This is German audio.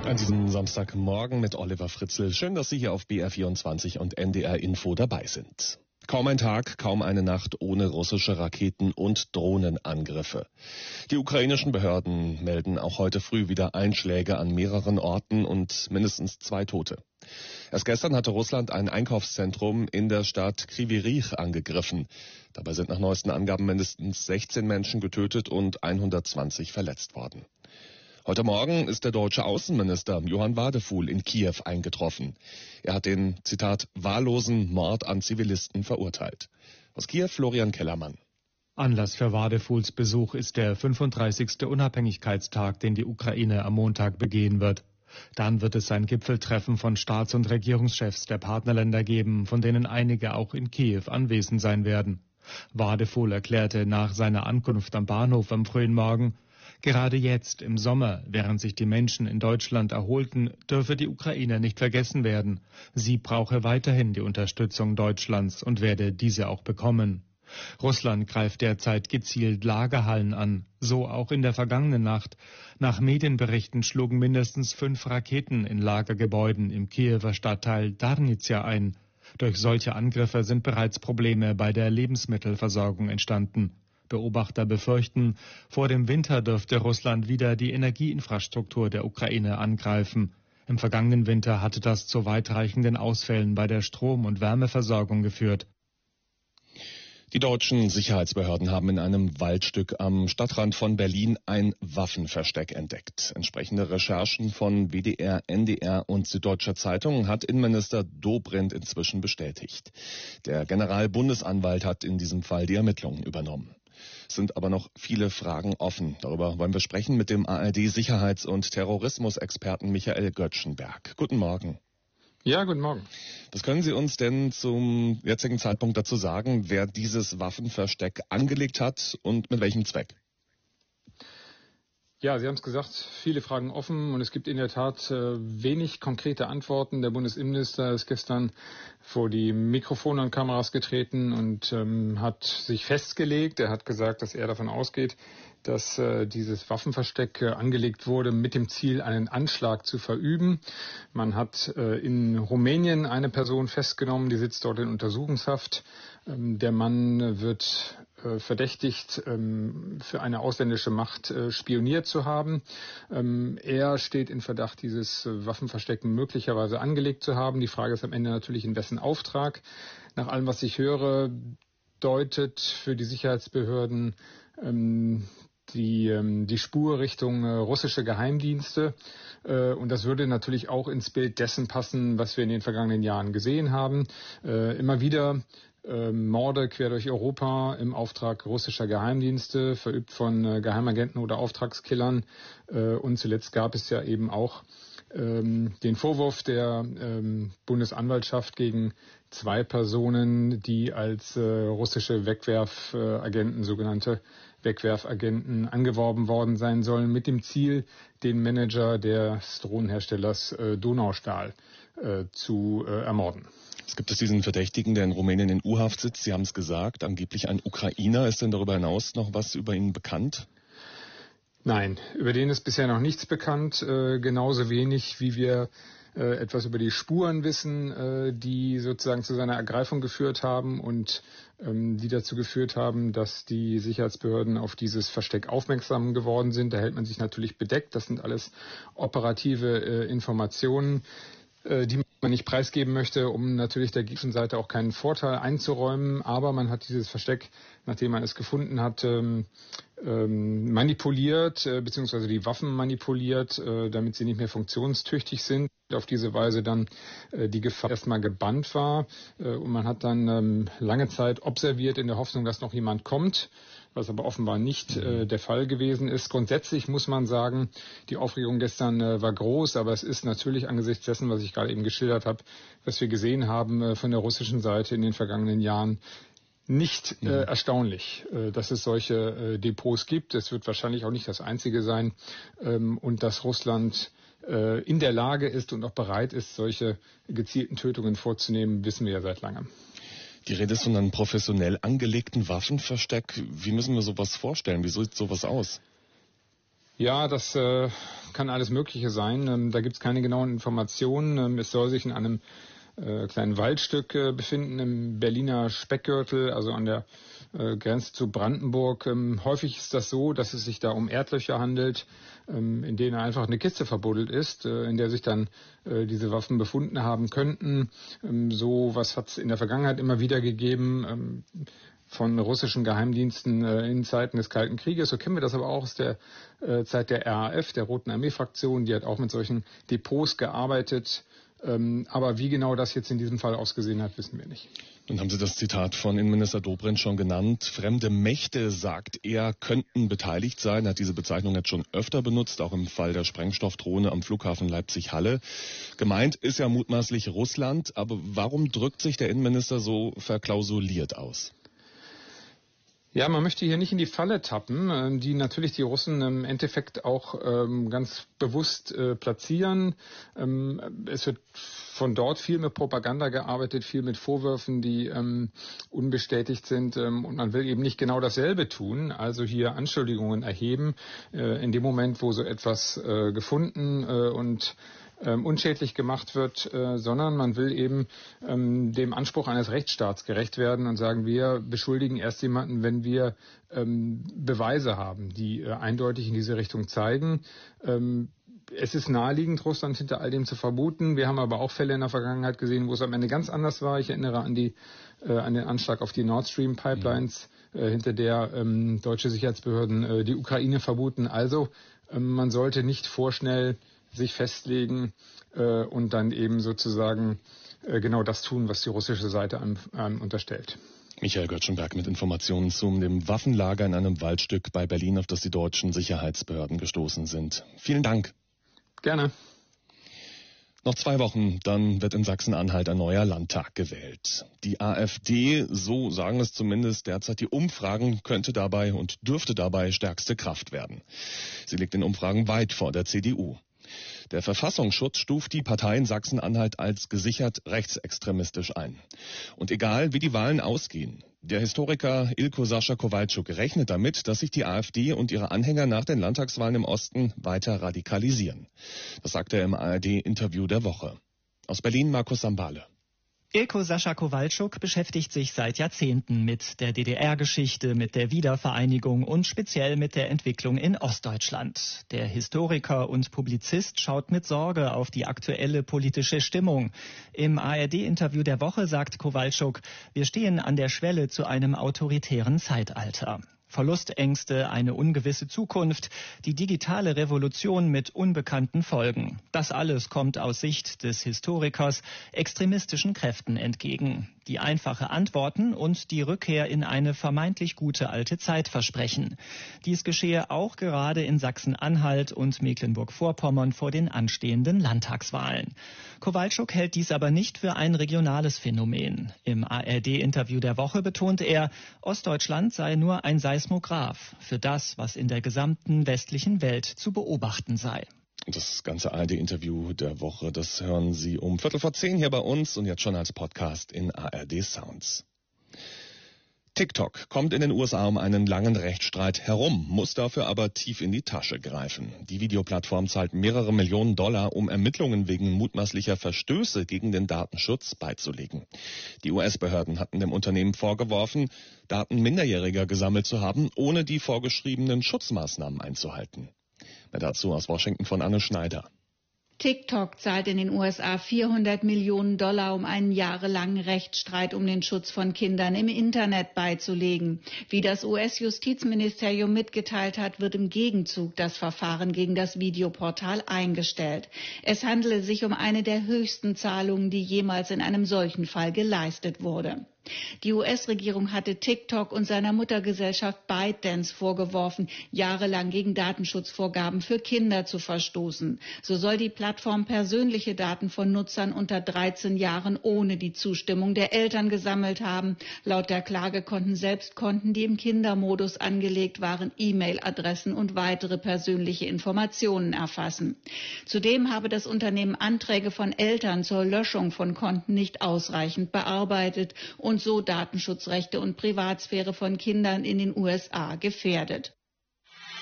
An diesem Samstagmorgen mit Oliver Fritzl. Schön, dass Sie hier auf BR24 und NDR Info dabei sind. Kaum ein Tag, kaum eine Nacht ohne russische Raketen- und Drohnenangriffe. Die ukrainischen Behörden melden auch heute früh wieder Einschläge an mehreren Orten und mindestens 2 Tote. Erst gestern hatte Russland ein Einkaufszentrum in der Stadt Kryvyi Rih angegriffen. Dabei sind nach neuesten Angaben mindestens 16 Menschen getötet und 120 verletzt worden. Heute Morgen ist der deutsche Außenminister Johann Wadefuhl in Kiew eingetroffen. Er hat den, Zitat, wahllosen Mord an Zivilisten verurteilt. Aus Kiew Florian Kellermann. Anlass für Wadefuhls Besuch ist der 35. Unabhängigkeitstag, den die Ukraine am Montag begehen wird. Dann wird es ein Gipfeltreffen von Staats- und Regierungschefs der Partnerländer geben, von denen einige auch in Kiew anwesend sein werden. Wadefuhl erklärte nach seiner Ankunft am Bahnhof am frühen Morgen: Gerade jetzt, im Sommer, während sich die Menschen in Deutschland erholten, dürfe die Ukraine nicht vergessen werden. Sie brauche weiterhin die Unterstützung Deutschlands und werde diese auch bekommen. Russland greift derzeit gezielt Lagerhallen an, so auch in der vergangenen Nacht. Nach Medienberichten schlugen mindestens 5 Raketen in Lagergebäuden im Kiewer Stadtteil Darnizja ein. Durch solche Angriffe sind bereits Probleme bei der Lebensmittelversorgung entstanden. Beobachter befürchten, vor dem Winter dürfte Russland wieder die Energieinfrastruktur der Ukraine angreifen. Im vergangenen Winter hatte das zu weitreichenden Ausfällen bei der Strom- und Wärmeversorgung geführt. Die deutschen Sicherheitsbehörden haben in einem Waldstück am Stadtrand von Berlin ein Waffenversteck entdeckt. Entsprechende Recherchen von WDR, NDR und Süddeutscher Zeitung hat Innenminister Dobrindt inzwischen bestätigt. Der Generalbundesanwalt hat in diesem Fall die Ermittlungen übernommen. Es sind aber noch viele Fragen offen. Darüber wollen wir sprechen mit dem ARD-Sicherheits- und Terrorismusexperten Michael Göttschenberg. Guten Morgen. Ja, guten Morgen. Was können Sie uns denn zum jetzigen Zeitpunkt dazu sagen, wer dieses Waffenversteck angelegt hat und mit welchem Zweck? Ja, Sie haben es gesagt, viele Fragen offen und es gibt in der Tat wenig konkrete Antworten. Der Bundesinnenminister ist gestern vor die Mikrofone und Kameras getreten und hat sich festgelegt. Er hat gesagt, dass er davon ausgeht, dass dieses Waffenversteck angelegt wurde mit dem Ziel, einen Anschlag zu verüben. Man hat in Rumänien eine Person festgenommen, die sitzt dort in Untersuchungshaft. Der Mann wird verdächtigt, für eine ausländische Macht spioniert zu haben. Er steht in Verdacht, dieses Waffenversteck möglicherweise angelegt zu haben. Die Frage ist am Ende natürlich, in wessen Auftrag. Nach allem, was ich höre, deutet für die Sicherheitsbehörden die Spur Richtung russische Geheimdienste. Und das würde natürlich auch ins Bild dessen passen, was wir in den vergangenen Jahren gesehen haben. Immer wieder Morde quer durch Europa im Auftrag russischer Geheimdienste, verübt von Geheimagenten oder Auftragskillern. Und zuletzt gab es ja eben auch den Vorwurf der Bundesanwaltschaft gegen 2 Personen, die als russische Wegwerfagenten, sogenannte Wegwerfagenten, angeworben worden sein sollen, mit dem Ziel, den Manager des Drohnenherstellers Donaustahl zu ermorden. Es gibt diesen Verdächtigen, der in Rumänien in U-Haft sitzt. Sie haben es gesagt, angeblich ein Ukrainer. Ist denn darüber hinaus noch was über ihn bekannt? Nein, über den ist bisher noch nichts bekannt. Genauso wenig, wie wir etwas über die Spuren wissen, die sozusagen zu seiner Ergreifung geführt haben und die dazu geführt haben, dass die Sicherheitsbehörden auf dieses Versteck aufmerksam geworden sind. Da hält man sich natürlich bedeckt. Das sind alles operative Informationen, die man nicht preisgeben möchte, um natürlich der gegnerischen Seite auch keinen Vorteil einzuräumen. Aber man hat dieses Versteck, nachdem man es gefunden hat, manipuliert, beziehungsweise die Waffen manipuliert, damit sie nicht mehr funktionstüchtig sind. Auf diese Weise dann die Gefahr erstmal gebannt war. Und man hat dann lange Zeit observiert in der Hoffnung, dass noch jemand kommt, was aber offenbar nicht der Fall gewesen ist. Grundsätzlich muss man sagen, die Aufregung gestern war groß, aber es ist natürlich angesichts dessen, was ich gerade eben geschildert habe, was wir gesehen haben von der russischen Seite in den vergangenen Jahren, nicht erstaunlich, dass es solche Depots gibt. Es wird wahrscheinlich auch nicht das einzige sein und dass Russland in der Lage ist und auch bereit ist, solche gezielten Tötungen vorzunehmen, wissen wir ja seit langem. Die Rede ist von einem professionell angelegten Waffenversteck. Wie müssen wir sowas vorstellen? Wie sieht sowas aus? Ja, das kann alles Mögliche sein. Da gibt es keine genauen Informationen. Es soll sich in einem kleinen Waldstück befinden im Berliner Speckgürtel, also an der Grenze zu Brandenburg. Häufig ist das so, dass es sich da um Erdlöcher handelt, in denen einfach eine Kiste verbuddelt ist, in der sich dann diese Waffen befunden haben könnten. So was hat es in der Vergangenheit immer wieder gegeben. Von russischen Geheimdiensten in Zeiten des Kalten Krieges. So kennen wir das aber auch aus der Zeit der RAF, der Roten Armee-Fraktion. Die hat auch mit solchen Depots gearbeitet. Aber wie genau das jetzt in diesem Fall ausgesehen hat, wissen wir nicht. Nun haben Sie das Zitat von Innenminister Dobrindt schon genannt. Fremde Mächte, sagt er, könnten beteiligt sein. Er hat diese Bezeichnung jetzt schon öfter benutzt, auch im Fall der Sprengstoffdrohne am Flughafen Leipzig-Halle. Gemeint ist ja mutmaßlich Russland. Aber warum drückt sich der Innenminister so verklausuliert aus? Ja, man möchte hier nicht in die Falle tappen, die natürlich die Russen im Endeffekt auch ganz bewusst platzieren. Es wird von dort viel mit Propaganda gearbeitet, viel mit Vorwürfen, die unbestätigt sind. Und man will eben nicht genau dasselbe tun, also hier Anschuldigungen erheben. In dem Moment, wo so etwas gefunden und unschädlich gemacht wird, sondern man will eben dem Anspruch eines Rechtsstaats gerecht werden und sagen, wir beschuldigen erst jemanden, wenn wir Beweise haben, die eindeutig in diese Richtung zeigen. Es ist naheliegend, Russland hinter all dem zu vermuten. Wir haben aber auch Fälle in der Vergangenheit gesehen, wo es am Ende ganz anders war. Ich erinnere an den Anschlag auf die Nord Stream Pipelines, hinter der deutsche Sicherheitsbehörden die Ukraine vermuten. Also man sollte nicht vorschnell sich festlegen und dann eben sozusagen genau das tun, was die russische Seite einem unterstellt. Michael Göttschenberg mit Informationen zu dem Waffenlager in einem Waldstück bei Berlin, auf das die deutschen Sicherheitsbehörden gestoßen sind. Vielen Dank. Gerne. Noch 2 Wochen, dann wird in Sachsen-Anhalt ein neuer Landtag gewählt. Die AfD, so sagen es zumindest derzeit die Umfragen, könnte dabei und dürfte dabei stärkste Kraft werden. Sie liegt in Umfragen weit vor der CDU. Der Verfassungsschutz stuft die Partei in Sachsen-Anhalt als gesichert rechtsextremistisch ein. Und egal, wie die Wahlen ausgehen, der Historiker Ilko Sascha Kowalczuk rechnet damit, dass sich die AfD und ihre Anhänger nach den Landtagswahlen im Osten weiter radikalisieren. Das sagte er im ARD-Interview der Woche. Aus Berlin Markus Sambale. Ilko Sascha Kowalczuk beschäftigt sich seit Jahrzehnten mit der DDR-Geschichte, mit der Wiedervereinigung und speziell mit der Entwicklung in Ostdeutschland. Der Historiker und Publizist schaut mit Sorge auf die aktuelle politische Stimmung. Im ARD-Interview der Woche sagt Kowalczuk, wir stehen an der Schwelle zu einem autoritären Zeitalter. Verlustängste, eine ungewisse Zukunft, die digitale Revolution mit unbekannten Folgen. Das alles kommt aus Sicht des Historikers extremistischen Kräften entgegen, die einfache Antworten und die Rückkehr in eine vermeintlich gute alte Zeit versprechen. Dies geschehe auch gerade in Sachsen-Anhalt und Mecklenburg-Vorpommern vor den anstehenden Landtagswahlen. Kowalczuk hält dies aber nicht für ein regionales Phänomen. Im ARD-Interview der Woche betont er, Ostdeutschland sei nur ein Seismograph für das, was in der gesamten westlichen Welt zu beobachten sei. Das ganze ARD-Interview der Woche, das hören Sie um 10:15 hier bei uns und jetzt schon als Podcast in ARD Sounds. TikTok kommt in den USA um einen langen Rechtsstreit herum, muss dafür aber tief in die Tasche greifen. Die Videoplattform zahlt mehrere Millionen $, um Ermittlungen wegen mutmaßlicher Verstöße gegen den Datenschutz beizulegen. Die US-Behörden hatten dem Unternehmen vorgeworfen, Daten Minderjähriger gesammelt zu haben, ohne die vorgeschriebenen Schutzmaßnahmen einzuhalten. Mehr dazu aus Washington von Anne Schneider. TikTok zahlt in den USA $400 Millionen, um einen jahrelangen Rechtsstreit um den Schutz von Kindern im Internet beizulegen. Wie das US-Justizministerium mitgeteilt hat, wird im Gegenzug das Verfahren gegen das Videoportal eingestellt. Es handele sich um eine der höchsten Zahlungen, die jemals in einem solchen Fall geleistet wurde. Die US-Regierung hatte TikTok und seiner Muttergesellschaft ByteDance vorgeworfen, jahrelang gegen Datenschutzvorgaben für Kinder zu verstoßen. So soll die Plattform persönliche Daten von Nutzern unter 13 Jahren ohne die Zustimmung der Eltern gesammelt haben. Laut der Klage konnten selbst Konten, die im Kindermodus angelegt waren, E-Mail-Adressen und weitere persönliche Informationen erfassen. Zudem habe das Unternehmen Anträge von Eltern zur Löschung von Konten nicht ausreichend bearbeitet und so Datenschutzrechte und Privatsphäre von Kindern in den USA gefährdet.